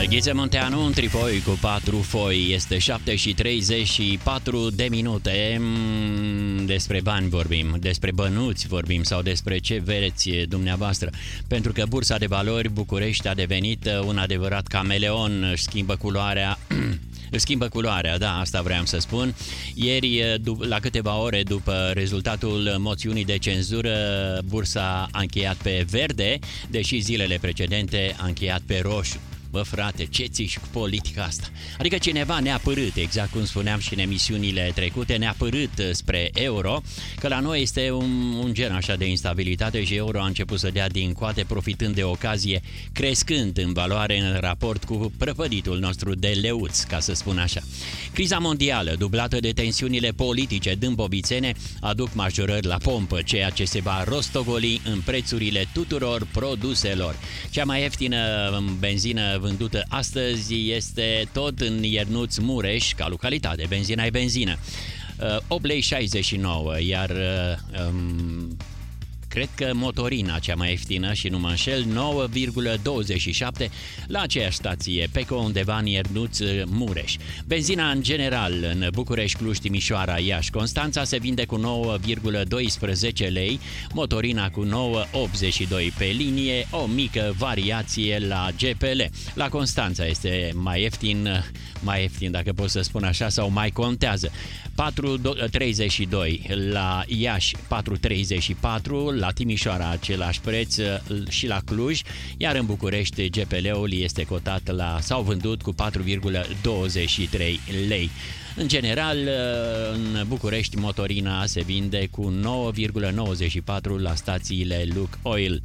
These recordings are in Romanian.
Ghiță Munteanu în tripoi cu 4 foi. Este 7:34 de minute. Despre bani vorbim, despre bănuți vorbim sau despre ce vedeți dumneavoastră. Pentru că Bursa de Valori București a devenit un adevărat cameleon, își schimbă culoarea, da, asta vreau să spun. Ieri, la câteva ore după rezultatul moțiunii de cenzură, Bursa a încheiat pe verde, deși zilele precedente a încheiat pe roșu. Bă, frate, ce țiși cu politica asta? Adică cineva ne-a părât, exact cum spuneam și în emisiunile trecute, ne-a părât spre euro, că la noi este un gen așa de instabilitate și euro a început să dea din coate, profitând de ocazie, crescând în valoare în raport cu prăpăditul nostru de leuț, ca să spun așa. Criza mondială, dublată de tensiunile politice dâmbovițene, aduc majorări la pompă, ceea ce se va rostogoli în prețurile tuturor produselor. Cea mai ieftină benzină vândută astăzi este tot în Iernuț Mureș, ca localitate. Benzina e benzină. 8,69 lei, iar cred că motorina cea mai ieftină și nu mă înșel, 9,27 la aceeași stație, Peco, undeva în Iernuț Mureș. Benzina în general în București, Cluj, Timișoara, Iași, Constanța se vinde cu 9,12 lei, motorina cu 9,82 pe linie, o mică variație la GPL. La Constanța este mai ieftin dacă pot să spun așa, sau mai contează. 4,32 la Iași, 4,34 la Timișoara, același preț și la Cluj, iar în București GPL-ul este cotat sau vândut cu 4,23 lei. În general, în București motorina se vinde cu 9,94 la stațiile Lukoil.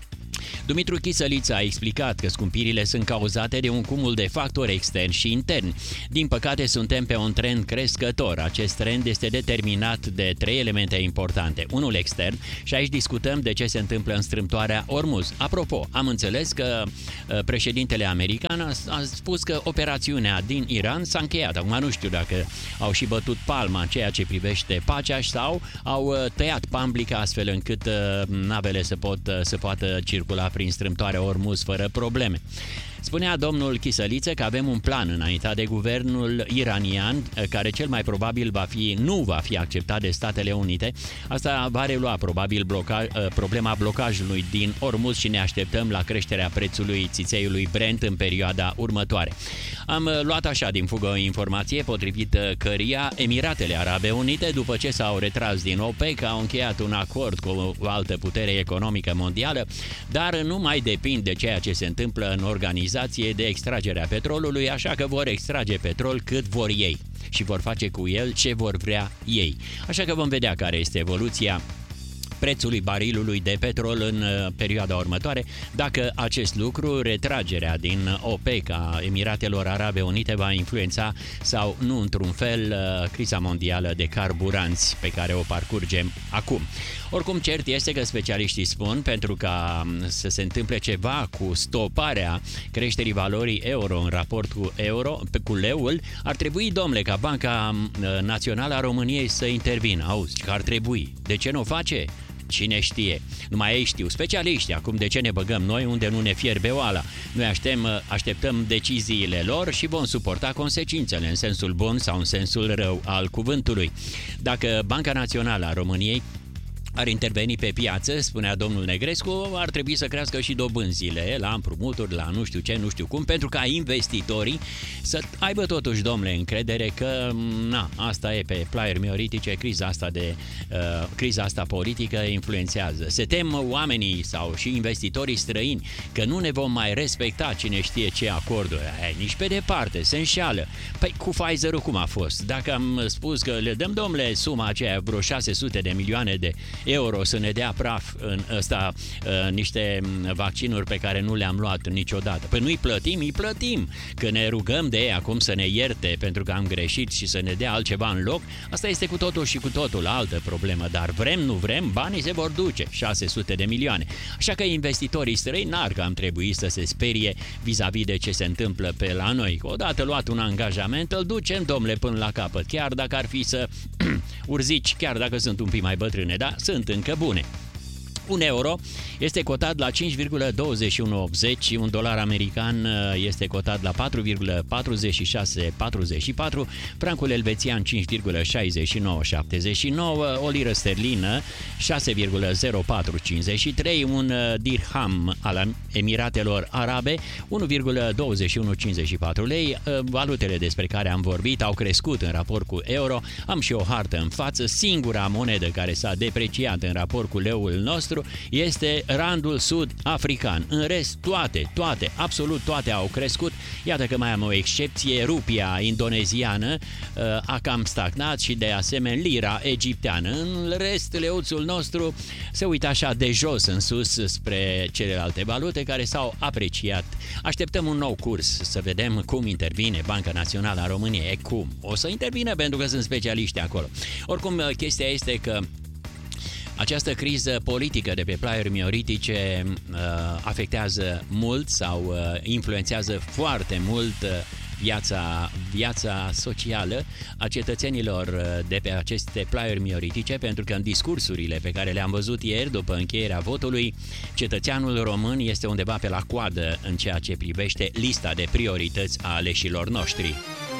Dumitru Chisăliță a explicat că scumpirile sunt cauzate de un cumul de factori externi și interni. Din păcate, suntem pe un trend crescător. Acest trend este determinat de 3 elemente importante. Unul extern, și aici discutăm de ce se întâmplă în strâmtoarea Ormuz. Apropo, am înțeles că președintele american a spus că operațiunea din Iran s-a încheiat. Acum nu știu dacă au și bătut palma în ceea ce privește pacea sau au tăiat pamblica astfel încât navele să poată circula prin strâmtoarea Ormuz fără probleme. Spunea domnul Chisăliță că avem un plan înaintat de guvernul iranian, care cel mai probabil nu va fi acceptat de Statele Unite. Asta va relua probabil problema blocajului din Ormuz și ne așteptăm la creșterea prețului țițeiului Brent în perioada următoare. Am luat așa din fugă o informație potrivit căreia Emiratele Arabe Unite, după ce s-au retras din OPEC, au încheiat un acord cu o altă putere economică mondială, dar nu mai depind de ceea ce se întâmplă în organizație de extragerea petrolului, așa că vor extrage petrol cât vor ei și vor face cu el ce vor vrea ei. Așa că vom vedea care este evoluția prețului barilului de petrol în perioada următoare, dacă acest lucru, retragerea din OPEC a Emiratelor Arabe Unite, va influența sau nu într-un fel criza mondială de carburanți pe care o parcurgem acum. Oricum, cert este că specialiștii spun, pentru ca să se întâmple ceva cu stoparea creșterii valorii euro în raport cu leul, ar trebui, domnule, ca Banca Națională a României să intervină. Auzi, că ar trebui. De ce nu o face? Cine știe? Numai ei știu, specialiștii. Acum de ce ne băgăm noi unde nu ne fierbe oala? Noi așteptăm deciziile lor și vom suporta consecințele în sensul bun sau în sensul rău al cuvântului. Dacă Banca Națională a României ar interveni pe piață, spunea domnul Negrescu, ar trebui să crească și dobânzile la împrumuturi, la nu știu ce, nu știu cum, pentru ca investitorii să aibă totuși, domnule, încredere că asta e pe plaiuri mioritice, criza asta politică influențează. Se tem oamenii sau și investitorii străini că nu ne vom mai respecta cine știe ce acorduri. Nici pe departe, se înșeală. Păi cu Pfizer-ul cum a fost? Dacă am spus că le dăm, domnule, suma aceea, vreo 600 de milioane de euro să ne dea praf în ăsta niște vaccinuri pe care nu le-am luat niciodată. Păi nu-i plătim? Îi plătim. Că ne rugăm de ei acum să ne ierte pentru că am greșit și să ne dea altceva în loc, asta este cu totul și cu totul altă problemă, dar vrem, nu vrem, banii se vor duce, 600 de milioane. Așa că investitorii străini n-ar cam trebui să se sperie vis-a-vis de ce se întâmplă pe la noi. Odată luat un angajament, îl ducem, domnule, până la capăt, chiar dacă ar fi să urzici, chiar dacă sunt un pic mai bătrâne, dar sunt încă bune. Un euro este cotat la 5,2180, un dolar american este cotat la 4,4644, francul elvețian 5,6979, o liră sterlină 6,0453, un dirham al Emiratelor Arabe 1,2154 lei. Valutele despre care am vorbit au crescut în raport cu euro. Am și o hartă în față. Singura monedă care s-a depreciat în raport cu leul nostru este randul sud-african. În rest, toate, absolut toate au crescut. Iată că mai am o excepție, rupia indoneziană a cam stagnat și de asemenea lira egipteană. În rest, leuțul nostru se uită așa de jos în sus spre celelalte valute care s-au apreciat. Așteptăm un nou curs să vedem cum intervine Banca Națională a României. Cum? O să intervină pentru că sunt specialiști acolo. Oricum, chestia este că această criză politică de pe plaiuri mioritice afectează mult sau influențează foarte mult viața socială a cetățenilor de pe aceste plaiuri mioritice, pentru că în discursurile pe care le-am văzut ieri după încheierea votului, cetățeanul român este undeva pe la coadă în ceea ce privește lista de priorități a aleșilor noștri.